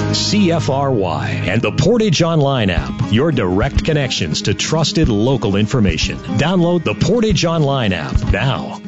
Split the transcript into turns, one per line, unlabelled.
CFRY, and the Portage Online app, your direct connections to trusted local information. Download the Portage Online app now.